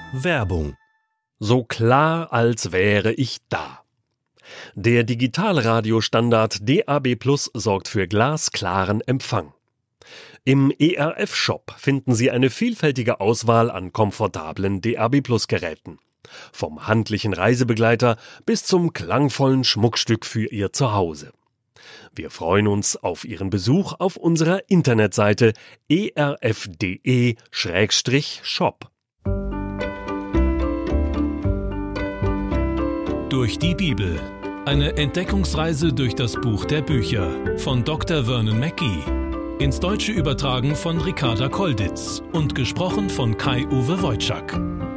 Werbung. So klar, als wäre ich da. Der Digitalradiostandard DAB+ sorgt für glasklaren Empfang. Im ERF-Shop finden Sie eine vielfältige Auswahl an komfortablen DAB+-Geräten. Vom handlichen Reisebegleiter bis zum klangvollen Schmuckstück für Ihr Zuhause. Wir freuen uns auf Ihren Besuch auf unserer Internetseite erf.de/shop. Durch die Bibel. Eine Entdeckungsreise durch das Buch der Bücher von Dr. Vernon Mackey. Ins Deutsche übertragen von Ricarda Kolditz und gesprochen von Kai-Uwe Wojczak.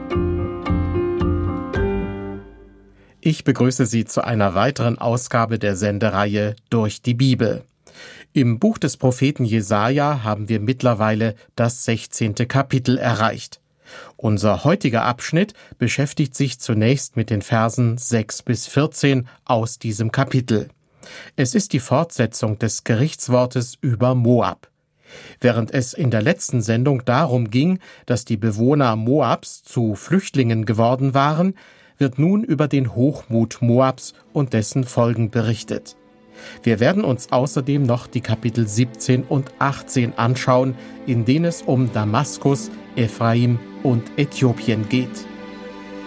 Ich begrüße Sie zu einer weiteren Ausgabe der Sendereihe Durch die Bibel. Im Buch des Propheten Jesaja haben wir mittlerweile das 16. Kapitel erreicht. Unser heutiger Abschnitt beschäftigt sich zunächst mit den Versen 6 bis 14 aus diesem Kapitel. Es ist die Fortsetzung des Gerichtswortes über Moab. Während es in der letzten Sendung darum ging, dass die Bewohner Moabs zu Flüchtlingen geworden waren, wird nun über den Hochmut Moabs und dessen Folgen berichtet. Wir werden uns außerdem noch die Kapitel 17 und 18 anschauen, in denen es um Damaskus, Ephraim und Äthiopien geht.